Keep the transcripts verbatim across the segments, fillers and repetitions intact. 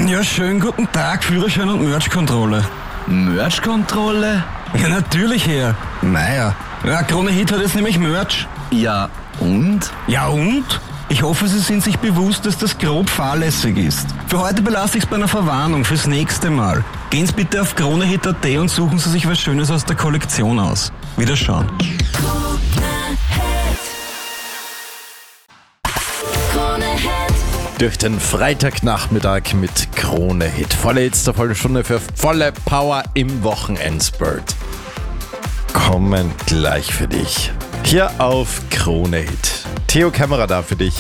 Ja, schönen guten Tag, Führerschein und Merch-Kontrolle. Merch-Kontrolle? Ja, natürlich, Herr. Naja, ja, Krone Hit hat jetzt nämlich Merch. Ja, und? Ja, und? Ich hoffe, Sie sind sich bewusst, dass das grob fahrlässig ist. Für heute belasse ich es bei einer Verwarnung fürs nächste Mal. Gehen Sie bitte auf kronehit punkt at und suchen Sie sich was Schönes aus der Kollektion aus. Wiederschauen. Durch den Freitagnachmittag mit Krone Hit. Volle Hits der vollen Stunde für volle Power im Wochenendspurt. Kommen gleich für dich. Hier auf Krone Hit. Theo Kämmerer da für dich.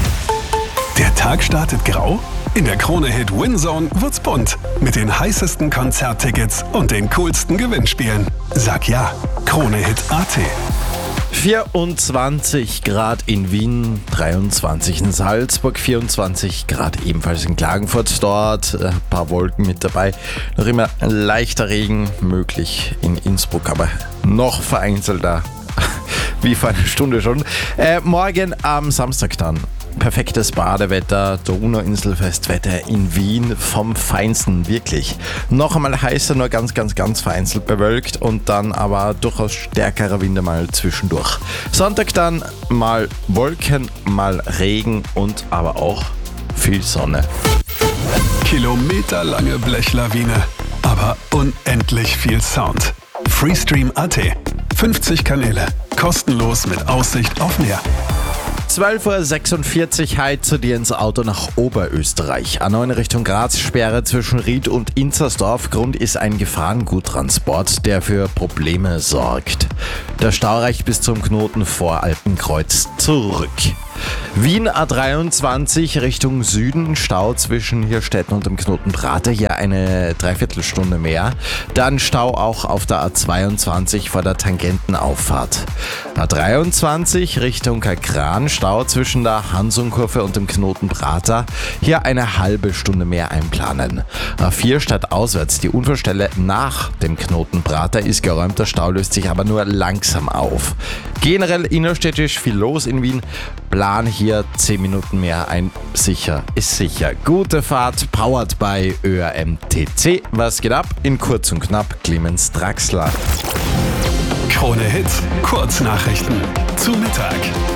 Der Tag startet grau? In der Krone Hit Winzone wird's bunt. Mit den heißesten Konzerttickets und den coolsten Gewinnspielen. Sag ja, kronehit punkt at. vierundzwanzig Grad in Wien, dreiundzwanzig in Salzburg, vierundzwanzig Grad ebenfalls in Klagenfurt. Dort ein paar Wolken mit dabei. Noch immer ein leichter Regen möglich in Innsbruck, aber noch vereinzelter, wie vor einer Stunde schon. Äh, morgen am Samstag dann. Perfektes Badewetter, Donauinselfestwetter in Wien vom Feinsten, wirklich. Noch einmal heißer, nur ganz, ganz, ganz vereinzelt bewölkt und dann aber durchaus stärkerer Wind mal zwischendurch. Sonntag dann mal Wolken, mal Regen und aber auch viel Sonne. Kilometerlange Blechlawine, aber unendlich viel Sound. Freestream punkt at. fünfzig Kanäle, kostenlos mit Aussicht auf Meer. zwölf Uhr sechsundvierzig heute zu dir ins Auto nach Oberösterreich. A neun Richtung Graz, Sperre zwischen Ried und Inzersdorf. Grund ist ein Gefahrenguttransport, der für Probleme sorgt. Der Stau reicht bis zum Knoten vor Alpenkreuz zurück. Wien A dreiundzwanzig Richtung Süden, Stau zwischen Hirstetten und dem Knoten Prater, hier eine Dreiviertelstunde mehr. Dann Stau auch auf der A zweiundzwanzig vor der Tangentenauffahrt. A dreiundzwanzig Richtung Kagran, Stau zwischen der Hansungkurve und dem Knoten Prater, hier eine halbe Stunde mehr einplanen. A vier stadtauswärts, die Unfallstelle nach dem Knoten Prater ist geräumt, der Stau löst sich aber nur langsam auf. Generell innerstädtisch viel los in Wien. Plan hier zehn Minuten mehr ein. Sicher ist sicher. Gute Fahrt, powered by Ö R M T C. Was geht ab? In kurz und knapp Clemens Draxler. Krone Hit, Kurznachrichten zu Mittag.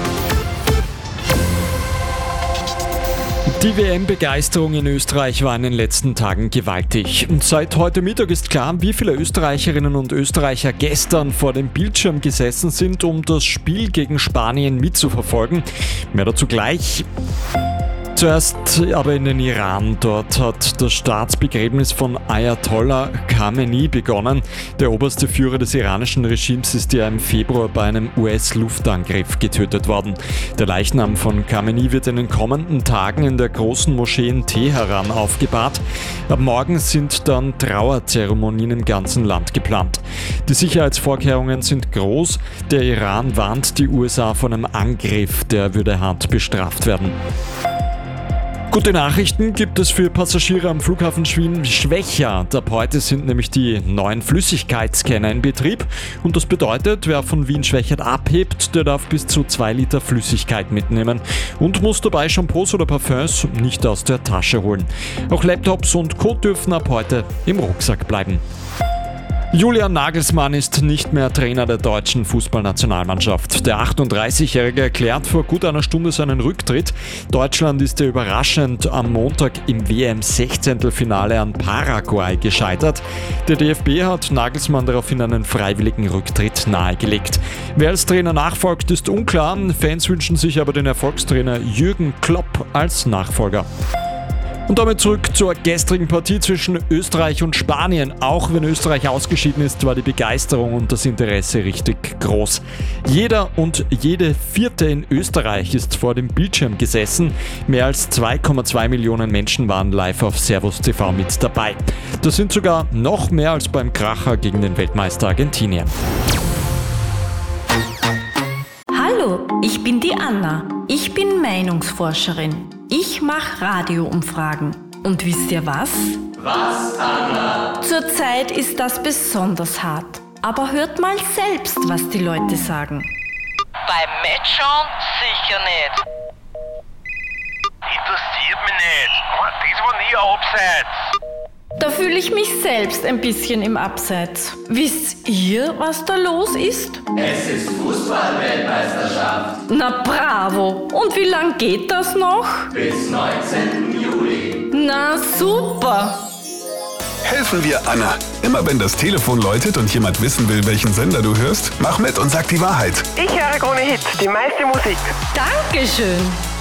Die W M-Begeisterung in Österreich war in den letzten Tagen gewaltig. Und seit heute Mittag ist klar, wie viele Österreicherinnen und Österreicher gestern vor dem Bildschirm gesessen sind, um das Spiel gegen Spanien mitzuverfolgen. Mehr dazu gleich. Zuerst aber in den Iran. Dort hat das Staatsbegräbnis von Ayatollah Khamenei begonnen. Der oberste Führer des iranischen Regimes ist ja im Februar bei einem U S-Luftangriff getötet worden. Der Leichnam von Khamenei wird in den kommenden Tagen in der großen Moschee in Teheran aufgebahrt. Ab morgen sind dann Trauerzeremonien im ganzen Land geplant. Die Sicherheitsvorkehrungen sind groß. Der Iran warnt die U S A vor einem Angriff, der würde hart bestraft werden. Gute Nachrichten gibt es für Passagiere am Flughafen Wien-Schwechat. Ab heute sind nämlich die neuen Flüssigkeitsscanner in Betrieb. Und das bedeutet, wer von Wien-Schwechat abhebt, der darf bis zu zwei Liter Flüssigkeit mitnehmen und muss dabei Shampoos oder Parfums nicht aus der Tasche holen. Auch Laptops und Co. dürfen ab heute im Rucksack bleiben. Julian Nagelsmann ist nicht mehr Trainer der deutschen Fußballnationalmannschaft. Der achtunddreißigjährige erklärt vor gut einer Stunde seinen Rücktritt. Deutschland ist ja überraschend am Montag im W M-Sechzehntelfinale an Paraguay gescheitert. Der D F B hat Nagelsmann daraufhin einen freiwilligen Rücktritt nahegelegt. Wer als Trainer nachfolgt, ist unklar. Fans wünschen sich aber den Erfolgstrainer Jürgen Klopp als Nachfolger. Und damit zurück zur gestrigen Partie zwischen Österreich und Spanien. Auch wenn Österreich ausgeschieden ist, war die Begeisterung und das Interesse richtig groß. Jeder und jede Vierte in Österreich ist vor dem Bildschirm gesessen. Mehr als zwei Komma zwei Millionen Menschen waren live auf Servus T V mit dabei. Das sind sogar noch mehr als beim Kracher gegen den Weltmeister Argentinien. Hallo, ich bin die Anna. Ich bin Meinungsforscherin. Ich mache Radioumfragen. Und wisst ihr was? Was, Anna? Zurzeit ist das besonders hart. Aber hört mal selbst, was die Leute sagen. Beim Matchschauen sicher nicht. Interessiert mich nicht. das war nie ein Abseits. Da fühle ich mich selbst ein bisschen im Abseits. Wisst ihr, was da los ist? Es ist Fußball-Weltmeisterschaft. Na bravo! Und wie lang geht das noch? Bis neunzehnten Juli. Na super! Helfen wir Anna. Immer wenn das Telefon läutet und jemand wissen will, welchen Sender du hörst, mach mit und sag die Wahrheit. Ich höre Krone Hit, die meiste Musik. Dankeschön!